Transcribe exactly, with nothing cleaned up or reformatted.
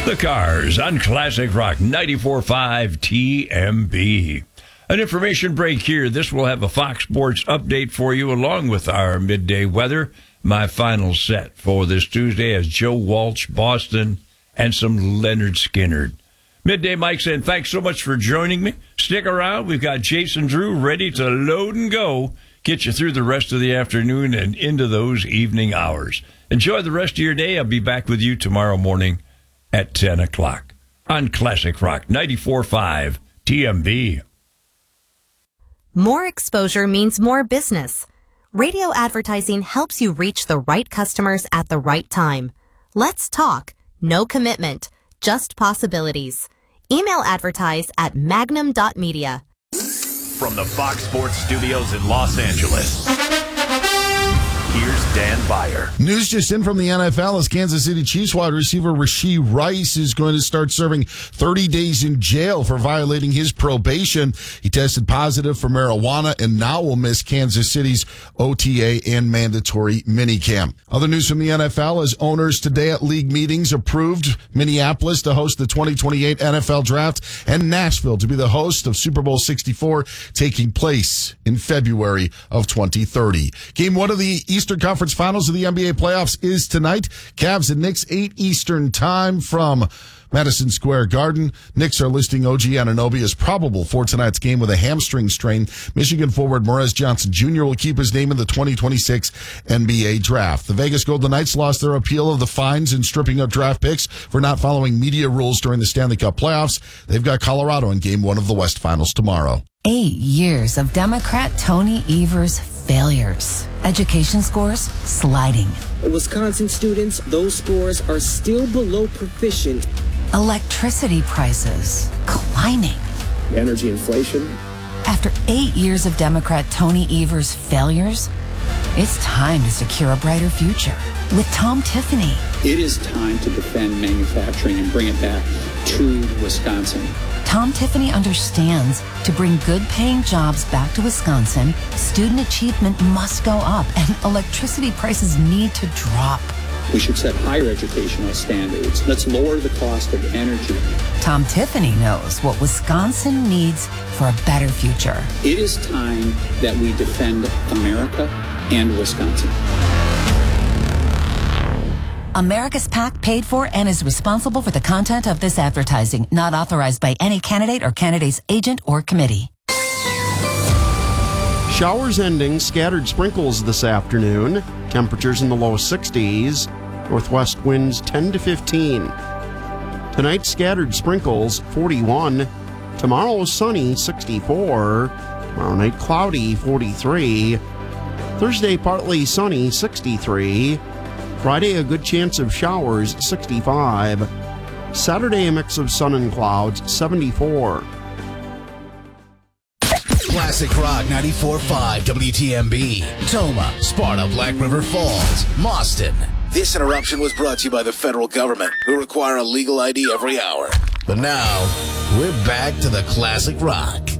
The Cars on Classic Rock ninety-four point five T M B. An information break here. This will have a Fox Sports update for you along with our midday weather. My final set for this Tuesday is Joe Walsh, Boston, and some Leonard Skinner. Midday Mike saying thanks so much for joining me. Stick around. We've got Jason Drew ready to load and go. Get you through the rest of the afternoon and into those evening hours. Enjoy the rest of your day. I'll be back with you tomorrow morning at ten o'clock on Classic Rock ninety-four point five T M B. More exposure means more business. Radio advertising helps you reach the right customers at the right time. Let's talk. No commitment, just possibilities. Email advertise at magnum dot media. From the Fox Sports Studios in Los Angeles, here's Dan Beyer. News just in from the N F L as Kansas City Chiefs wide receiver Rashee Rice is going to start serving thirty days in jail for violating his probation. He tested positive for marijuana and now will miss Kansas City's O T A and mandatory minicamp. Other news from the N F L as owners today at league meetings approved Minneapolis to host the twenty twenty-eight N F L Draft and Nashville to be the host of Super Bowl sixty-four taking place in February of twenty thirty. Game one of the Eastern Conference Finals of the N B A playoffs is tonight. Cavs and Knicks, eight Eastern time from Madison Square Garden. Knicks are listing O G Anunoby as probable for tonight's game with a hamstring strain. Michigan forward Morez Johnson Junior will keep his name in the twenty twenty-six N B A draft. The Vegas Golden Knights lost their appeal of the fines and stripping of draft picks for not following media rules during the Stanley Cup playoffs. They've got Colorado in game one of the West Finals tomorrow. Eight years of Democrat Tony Evers' failures. Education scores sliding. Wisconsin students, those scores are still below proficient. Electricity prices climbing. Energy inflation. After eight years of Democrat Tony Evers' failures, it's time to secure a brighter future with Tom Tiffany. It is time to defend manufacturing and bring it back to Wisconsin. Tom Tiffany understands to bring good-paying jobs back to Wisconsin, student achievement must go up and electricity prices need to drop. We should set higher educational standards. Let's lower the cost of energy. Tom Tiffany knows what Wisconsin needs for a better future. It is time that we defend America and Wisconsin. America's PAC paid for and is responsible for the content of this advertising, not authorized by any candidate or candidate's agent or committee. Showers ending, scattered sprinkles this afternoon. Temperatures in the low sixties. Northwest winds ten to fifteen. Tonight, scattered sprinkles, forty-one. Tomorrow, sunny, sixty-four. Tomorrow night, cloudy, forty-three. Thursday, partly sunny, sixty-three. Friday, a good chance of showers, sixty-five. Saturday, a mix of sun and clouds, seventy-four. Classic Rock ninety-four point five W T M B. Toma, Sparta, Black River Falls, Mauston. This interruption was brought to you by the federal government, who require a legal I D every hour. But now, we're back to the Classic Rock.